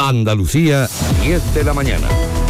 Andalucía, 10 de la mañana.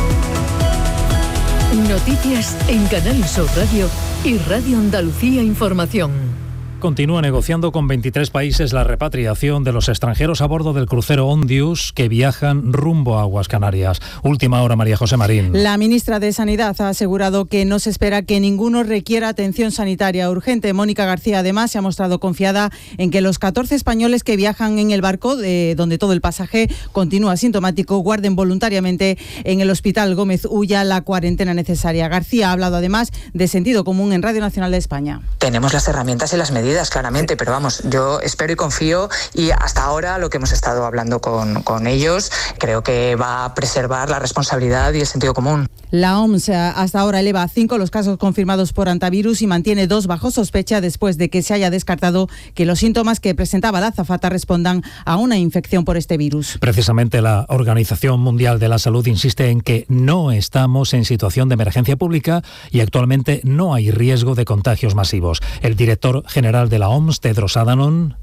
Noticias en Canal Sur Radio y Radio Andalucía Información. Continúa negociando con 23 países la repatriación de los extranjeros a bordo del crucero Ondius que viajan rumbo a Aguas Canarias. Última hora, María José Marín. La ministra de Sanidad ha asegurado que no se espera que ninguno requiera atención sanitaria urgente. Mónica García, además, se ha mostrado confiada en que los 14 españoles que viajan en el barco, donde todo el pasaje continúa asintomático, guarden voluntariamente en el Hospital Gómez Ulla la cuarentena necesaria. García ha hablado, además, de sentido común en Radio Nacional de España. Tenemos las herramientas y las medidas, claramente, pero vamos, yo espero y confío, y hasta ahora lo que hemos estado hablando con ellos, creo que va a preservar la responsabilidad y el sentido común. La OMS hasta ahora eleva a 5 los casos confirmados por hantavirus y mantiene 2 bajo sospecha después de que se haya descartado que los síntomas que presentaba la azafata respondan a una infección por este virus. Precisamente la Organización Mundial de la Salud insiste en que no estamos en situación de emergencia pública y actualmente no hay riesgo de contagios masivos. El director general de la OMS, Tedros Adhanom,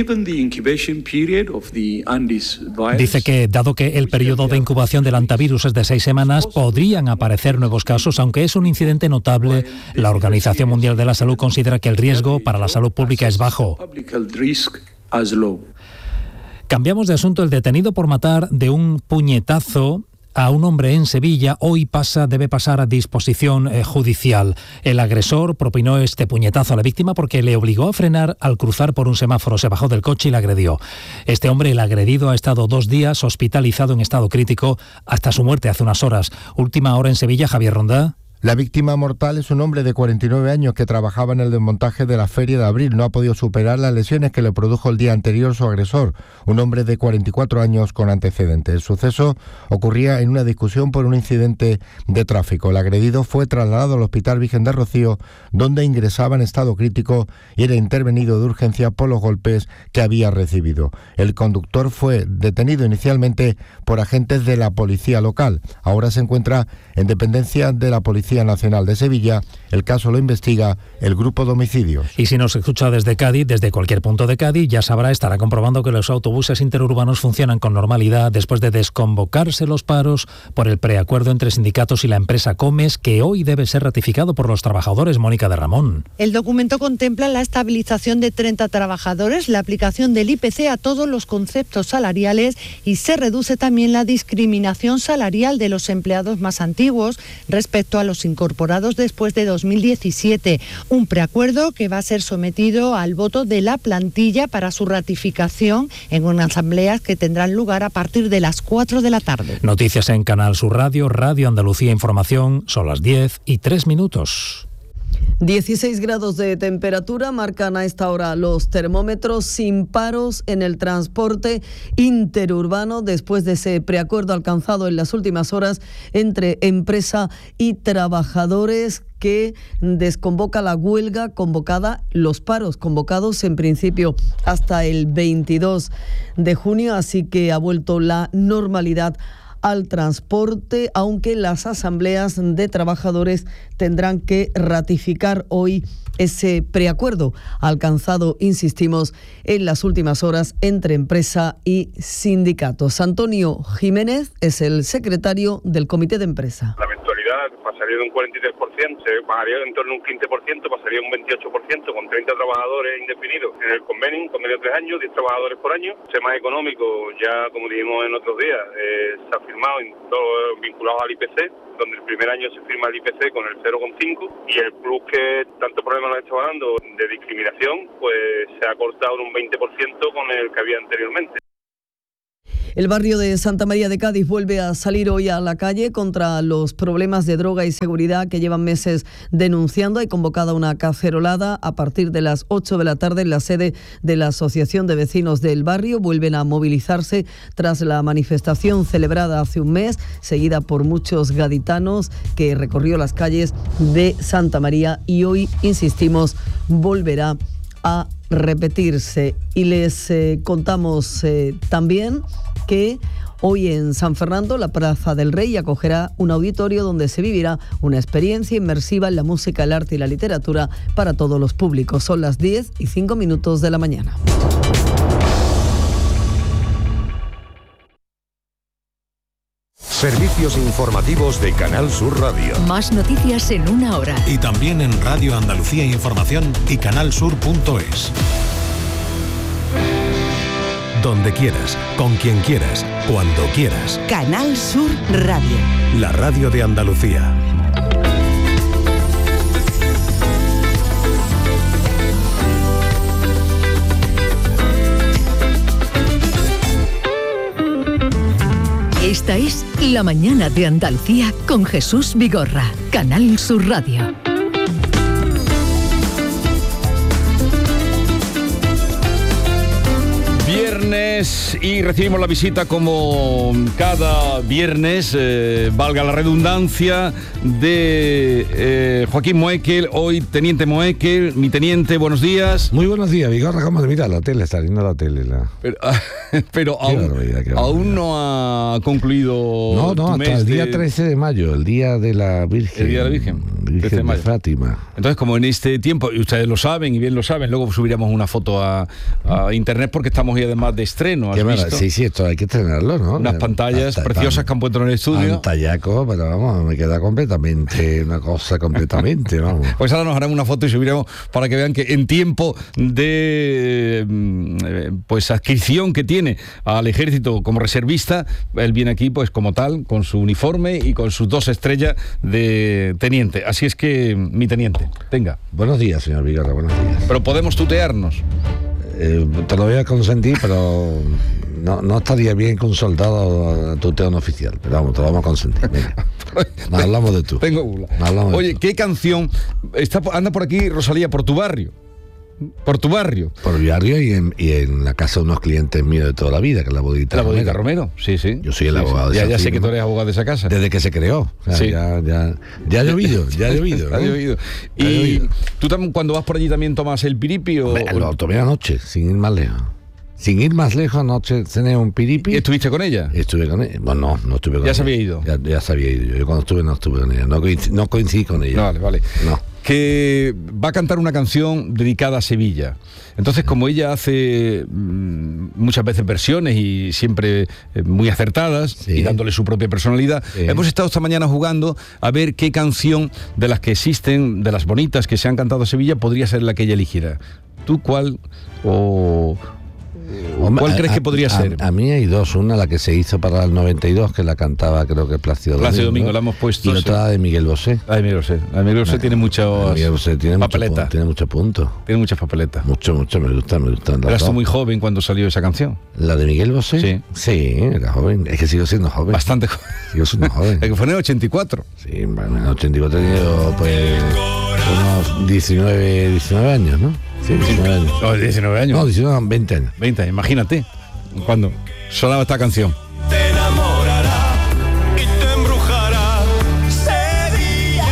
dice que, dado que el periodo de incubación del hantavirus es de 6 semanas, podrían aparecer nuevos casos, aunque es un incidente notable. La Organización Mundial de la Salud considera que el riesgo para la salud pública es bajo. Cambiamos de asunto. El detenido por matar de un puñetazo a un hombre en Sevilla hoy debe pasar a disposición judicial. El agresor propinó este puñetazo a la víctima porque le obligó a frenar al cruzar por un semáforo. Se bajó del coche y la agredió. Este hombre, el agredido, ha estado 2 días hospitalizado en estado crítico hasta su muerte hace unas horas. Última hora en Sevilla, Javier Ronda. La víctima mortal es un hombre de 49 años que trabajaba en el desmontaje de la Feria de Abril. No ha podido superar las lesiones que le produjo el día anterior su agresor, un hombre de 44 años con antecedentes. El suceso ocurría en una discusión por un incidente de tráfico. El agredido fue trasladado al Hospital Virgen de Rocío, donde ingresaba en estado crítico y era intervenido de urgencia por los golpes que había recibido. El conductor fue detenido inicialmente por agentes de la policía local. Ahora se encuentra en dependencia de la Policía Nacional de Sevilla. El caso lo investiga el Grupo de Homicidios. Y si nos escucha desde Cádiz, desde cualquier punto de Cádiz, ya estará comprobando que los autobuses interurbanos funcionan con normalidad después de desconvocarse los paros por el preacuerdo entre sindicatos y la empresa Comes, que hoy debe ser ratificado por los trabajadores. Mónica de Ramón. El documento contempla la estabilización de 30 trabajadores, la aplicación del IPC a todos los conceptos salariales y se reduce también la discriminación salarial de los empleados más antiguos respecto a los incorporados después de 2017. Un preacuerdo que va a ser sometido al voto de la plantilla para su ratificación en unas asambleas que tendrán lugar a partir de las 4 de la tarde. Noticias en Canal Sur Radio, Radio Andalucía Información. Son las 10:03. 16 grados de temperatura marcan a esta hora los termómetros, sin paros en el transporte interurbano después de ese preacuerdo alcanzado en las últimas horas entre empresa y trabajadores que desconvoca la huelga convocada, los paros convocados en principio hasta el 22 de junio, así que ha vuelto la normalidad al transporte, aunque las asambleas de trabajadores tendrán que ratificar hoy ese preacuerdo alcanzado, insistimos, en las últimas horas entre empresa y sindicatos. Antonio Jiménez es el secretario del Comité de Empresa. La eventualidad pasaría de un 43%, se pagaría en torno a un 15%, pasaría a un 28% con 30 trabajadores indefinidos en el convenio de 3 años, 10 trabajadores por año. El tema económico, ya como dijimos en otros días, se ha firmado en todo vinculado al IPC, donde el primer año se firma el IPC con el 0,5 y el plus que tanto problema nos está dando de discriminación, pues se ha cortado en un 20% con el que había anteriormente. El barrio de Santa María de Cádiz vuelve a salir hoy a la calle contra los problemas de droga y seguridad que llevan meses denunciando. Hay convocada una cacerolada a partir de las 8 de la tarde en la sede de la Asociación de Vecinos del Barrio. Vuelven a movilizarse tras la manifestación celebrada hace un mes, seguida por muchos gaditanos, que recorrió las calles de Santa María y hoy, insistimos, volverá a repetirse. Y les contamos también que hoy en San Fernando la Plaza del Rey acogerá un auditorio donde se vivirá una experiencia inmersiva en la música, el arte y la literatura para todos los públicos. Son las 10:05 de la mañana. Servicios informativos de Canal Sur Radio. Más noticias en una hora. Y también en Radio Andalucía Información y canalsur.es. Donde quieras, con quien quieras, cuando quieras. Canal Sur Radio. La radio de Andalucía. Esta es La Mañana de Andalucía con Jesús Vigorra, Canal Sur Radio. Viernes y recibimos la visita como cada viernes, valga la redundancia, de Joaquín Moekel, hoy Teniente Moekel. Mi teniente, buenos días. Muy buenos días, Vigorra. ¿Cómo se mira la tele? Está viendo la tele. Pero aún no ha concluido. No, hasta el día 13 de mayo, el día de la Virgen. El día de la Virgen. Virgen de Fátima. Entonces, como en este tiempo, y ustedes lo saben y bien lo saben, luego subiremos una foto a internet porque estamos hoy además de estreno. ¿Has visto? Sí, esto hay que estrenarlo, ¿no? Unas pantallas preciosas que han puesto en el estudio. Pantallaco, pero vamos, me queda completamente, una cosa completamente, vamos. Pues ahora nos harán una foto y subiremos para que vean que en tiempo de pues adscripción que tiene al ejército como reservista, él viene aquí pues como tal, con su uniforme y con sus 2 estrellas de teniente. Así es que, mi teniente, venga. Buenos días, señor Vigorra, buenos días. Pero podemos tutearnos. Te lo voy a consentir, pero no estaría bien que un soldado tutee un oficial. Pero vamos, te lo vamos a consentir. Venga. Nos hablamos de tú. Tengo gula. Oye, ¿qué canción anda por aquí, Rosalía, por tu barrio? Por tu barrio. Por mi barrio y en la casa de unos clientes míos de toda la vida, que es la Bodeguita Romero. La Bodeguita Romero, sí. Yo soy el abogado de esa Ya sé firma. que tú eres abogado de esa casa. Desde que se creó. O sea, sí. Ya ha llovido, ¿no? Ha llovido. ¿Y tú también, cuando vas por allí, también tomas el piripi o...? Lo tomé anoche, sin ir más lejos. Sin ir más lejos, anoche cené un piripi. ¿Estuviste con ella? Estuve con ella. Bueno, no estuve con ella. ¿Ya se había ido? Ya se había ido. Yo cuando estuve no estuve con ella. No coincidí con ella. Vale. No. Que va a cantar una canción dedicada a Sevilla. Entonces, como ella hace muchas veces versiones y siempre muy acertadas, y dándole su propia personalidad, hemos estado esta mañana jugando a ver qué canción de las que existen, de las bonitas que se han cantado a Sevilla, podría ser la que ella eligiera. ¿Tú cuál ¿cuál crees que podría ser? A mí hay 2, una la que se hizo para el 92, que la cantaba creo que Plácido Domingo, la hemos puesto. Y otra de Miguel Bosé. La de Miguel Bosé tiene muchas papeletas. Tiene muchos puntos. Tiene muchas papeletas. Mucho, me gustan. Eras tú muy joven cuando salió esa canción. ¿La de Miguel Bosé? Sí, era joven. Es que sigo siendo joven. Bastante joven. Sigo siendo joven. Es que fue en el 84. Sí, en el 84 he tenido pues unos 19 años, ¿no? Sí, 19 años. No, 19 años. No, 19, 20 años. 20 años, imagínate. Cuando sonaba esta canción. Te enamorará y te embrujará Sevilla.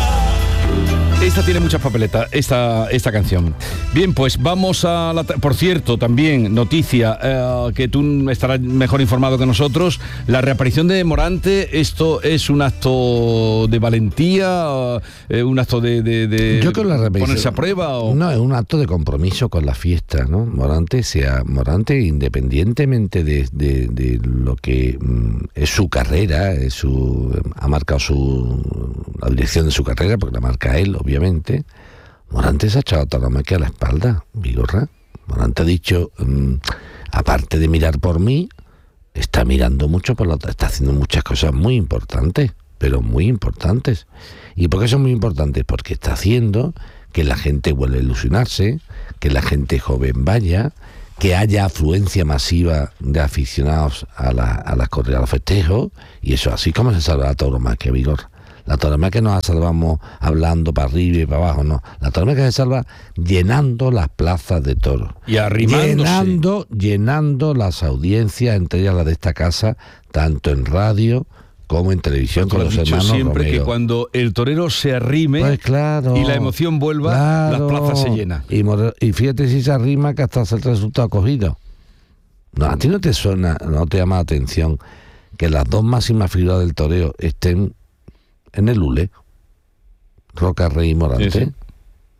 Esta tiene muchas papeletas, esta canción. Bien, pues vamos a por cierto, también noticia, que tú estarás mejor informado que nosotros, la reaparición de Morante. ¿Esto es un acto de valentía, un acto de Yo creo que ponerse a prueba? ¿O? No, es un acto de compromiso con la fiesta, ¿no? Morante, independientemente de lo que es su carrera, ha marcado la dirección de su carrera, porque la marca él, obviamente. Morante se ha echado a Tauromaquia a la espalda, Vigorra. Morante ha dicho, aparte de mirar por mí, está mirando mucho por la otra, está haciendo muchas cosas muy importantes, pero muy importantes. ¿Y por qué son muy importantes? Porque está haciendo que la gente vuelva a ilusionarse, que la gente joven vaya, que haya afluencia masiva de aficionados a las corridas, a los festejos, y eso así como se salva la tauromaquia, Vigorra. La tauromaquia no la salvamos hablando para arriba y para abajo, no. La tauromaquia se salva llenando las plazas de toros. Y arrimándose. Llenando las audiencias, entre ellas las de esta casa, tanto en radio como en televisión, con los hermanos siempre Romero. Que cuando el torero se arrime, pues claro, y la emoción vuelva, las plazas se llenan. Y fíjate si se arrima que hasta el resultado cogido. No, a ti no te suena, no te llama la atención que las 2 máximas figuras del toreo estén en el hule, Roca Rey y Morante. Sí.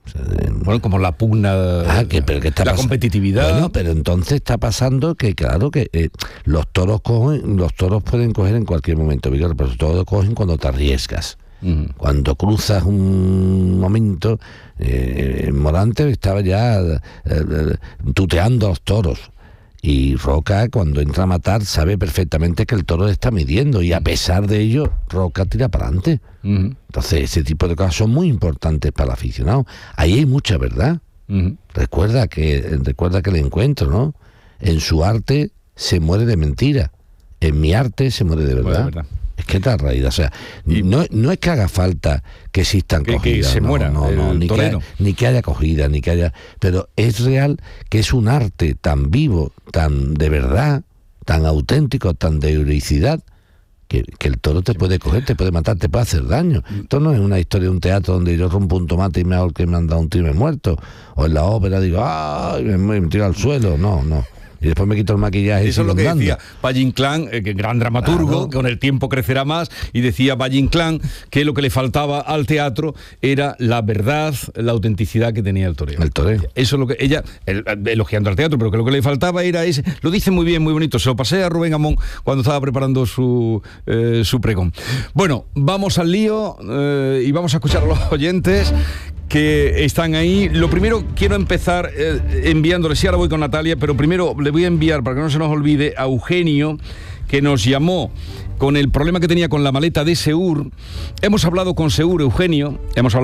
Bueno, como la pugna, la competitividad. Bueno, pero entonces está pasando que, claro, que los toros pueden coger en cualquier momento, pero los toros cogen cuando te arriesgas. Cuando cruzas un momento, Morante estaba ya tuteando a los toros. Y Roca, cuando entra a matar, sabe perfectamente que el toro le está midiendo, y a pesar de ello, Roca tira para adelante. Entonces, ese tipo de cosas son muy importantes para el aficionado. Ahí hay mucha verdad. Recuerda que el encuentro, ¿no? En su arte se muere de mentira. En mi arte se muere de verdad. Es que está raída, o sea, no es que haga falta que existan cogidas, que se muera ni que haya cogida, ni que haya, pero es real que es un arte tan vivo, tan de verdad, tan auténtico, tan de heroicidad, que el toro te puede coger, te puede matar, te puede hacer daño. Esto no es una historia de un teatro donde yo rompo un tomate y me hago que me han dado un tiro y me he muerto, o en la ópera digo, ¡ay! Me tiro al suelo, no. Y después me quito el maquillaje. Eso es lo que decía Valle Inclán, que gran dramaturgo, que con el tiempo crecerá más, y decía Valle Inclán que lo que le faltaba al teatro era la verdad, la autenticidad que tenía el toreo. Eso es lo que ella, elogiando al teatro, pero que lo que le faltaba era ese. Lo dice muy bien, muy bonito. Se lo pasé a Rubén Amón cuando estaba preparando su pregón. Bueno, vamos al lío y vamos a escuchar a los oyentes que están ahí. Lo primero, quiero empezar enviándole, sí, ahora voy con Natalia, pero primero le voy a enviar, para que no se nos olvide, a Eugenio, que nos llamó con el problema que tenía con la maleta de Seur. Hemos hablado con Seur, Eugenio,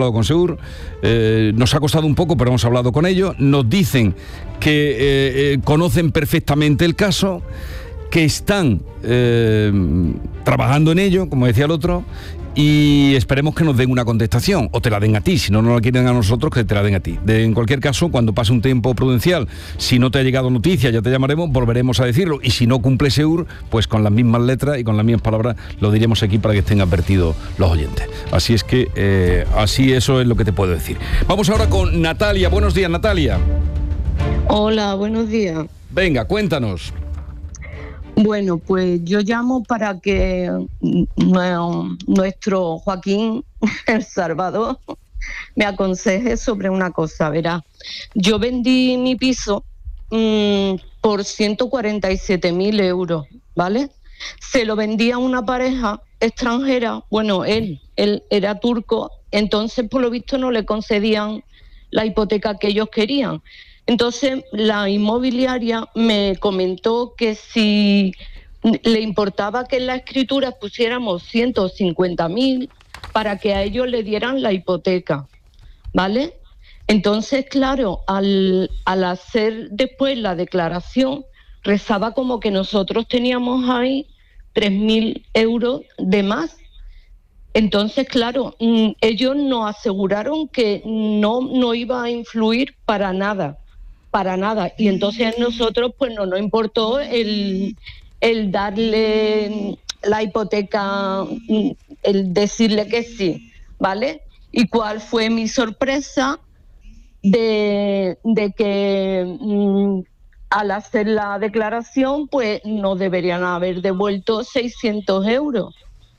nos ha costado un poco, pero hemos hablado con ellos. Nos dicen que conocen perfectamente el caso, que están trabajando en ello, como decía el otro, y esperemos que nos den una contestación, o te la den a ti, si no la quieren a nosotros, que te la den a ti. En cualquier caso, cuando pase un tiempo prudencial, si no te ha llegado noticia, ya te llamaremos, volveremos a decirlo, y si no cumple Seur, pues con las mismas letras y con las mismas palabras lo diremos aquí para que estén advertidos los oyentes. Así es que, eso es lo que te puedo decir. Vamos ahora con Natalia. Buenos días, Natalia. Hola, buenos días. Venga, cuéntanos. Bueno, pues yo llamo para que nuestro Joaquín El Salvador me aconseje sobre una cosa. Verá, yo vendí mi piso por 147.000 euros, ¿vale? Se lo vendí a una pareja extranjera. Bueno, él era turco, entonces por lo visto no le concedían la hipoteca que ellos querían. Entonces la inmobiliaria me comentó que si le importaba que en la escritura pusiéramos 150.000 para que a ellos le dieran la hipoteca, ¿vale? Entonces, claro, al hacer después la declaración, rezaba como que nosotros teníamos ahí 3.000 euros de más. Entonces, claro, ellos nos aseguraron que no iba a influir para nada. Y entonces a nosotros pues no nos importó el darle la hipoteca, el decirle que sí, ¿vale? ¿Y cuál fue mi sorpresa? De que al hacer la declaración pues nos deberían haber devuelto 600 euros.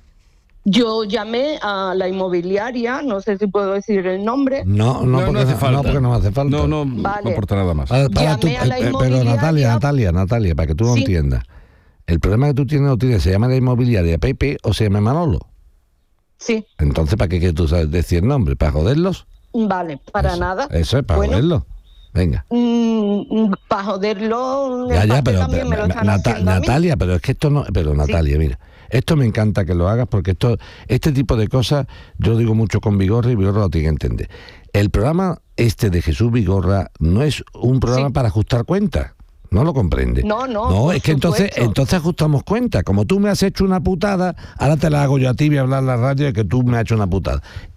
Yo llamé a la inmobiliaria, no sé si puedo decir el nombre. No hace falta. No, porque no hace falta. No aporta nada más. Pero Natalia, para que tú lo entiendas. El problema que tú tienes, ¿se llama la inmobiliaria Pepe o se llama Manolo? Sí. Entonces, ¿para qué tú sabes decir el nombre? ¿Para joderlos? Vale, para nada. Eso es, para joderlos. Venga. Para joderlo. Pero Natalia, pero es que esto no. Pero Natalia, mira. Esto me encanta que lo hagas porque este tipo de cosas yo lo digo mucho con Vigorra y Vigorra lo tiene que entender. El programa de Jesús Vigorra no es un programa para ajustar cuentas. No lo comprende. No, es que entonces ajustamos cuentas. Como tú me has hecho una putada, ahora te la hago yo a ti, voy a hablar a la radio de que tú me has hecho una putada.